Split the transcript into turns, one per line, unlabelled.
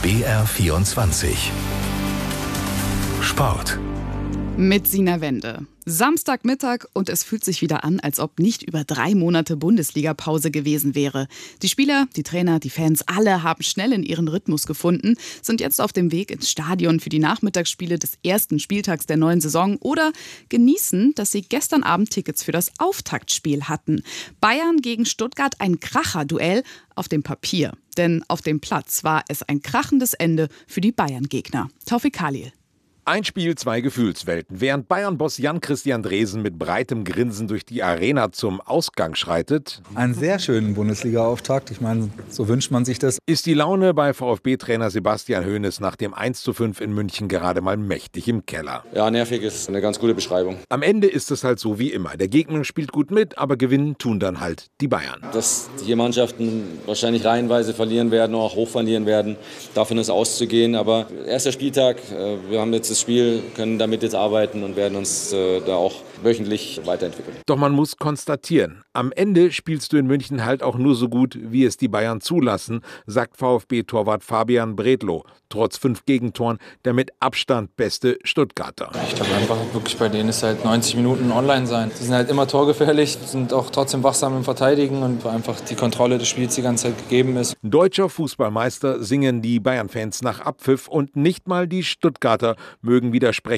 BR24 Sport.
Mit Sina Wende. Samstagmittag und es fühlt sich wieder an, als ob nicht über 3 Monate Bundesliga-Pause gewesen wäre. Die Spieler, die Trainer, die Fans, alle haben schnell in ihren Rhythmus gefunden, sind jetzt auf dem Weg ins Stadion für die Nachmittagsspiele des ersten Spieltags der neuen Saison oder genießen, dass sie gestern Abend Tickets für das Auftaktspiel hatten. Bayern gegen Stuttgart, ein Kracher-Duell auf dem Papier. Denn auf dem Platz war es ein krachendes Ende für die Bayern-Gegner. Taufik Khalil.
Ein Spiel, zwei Gefühlswelten. Während Bayern-Boss Jan-Christian Dresen mit breitem Grinsen durch die Arena zum Ausgang schreitet,
einen sehr schönen Bundesliga-Auftakt. Ich meine, so wünscht man sich das.
Ist die Laune bei VfB-Trainer Sebastian Hoeneß nach dem 1:5 in München gerade mal mächtig im Keller.
Ja, nervig ist eine ganz gute Beschreibung.
Am Ende ist es halt so wie immer. Der Gegner spielt gut mit, aber gewinnen tun dann halt die Bayern.
Dass hier Mannschaften wahrscheinlich reihenweise verlieren werden, auch hoch verlieren werden, davon ist auszugehen. Aber erster Spieltag, wir haben jetzt das Spiel, können damit jetzt arbeiten und werden uns da auch wöchentlich weiterentwickeln.
Doch man muss konstatieren, am Ende spielst du in München halt auch nur so gut, wie es die Bayern zulassen, sagt VfB-Torwart Fabian Bredlow. Trotz 5 Gegentoren der mit Abstand beste Stuttgarter.
Ich glaube einfach wirklich, bei denen ist halt 90 Minuten online sein. Die sind halt immer torgefährlich, sind auch trotzdem wachsam im Verteidigen und einfach die Kontrolle des Spiels die ganze Zeit gegeben ist.
Deutscher Fußballmeister singen die Bayern-Fans nach Abpfiff und nicht mal die Stuttgarter mögen widersprechen.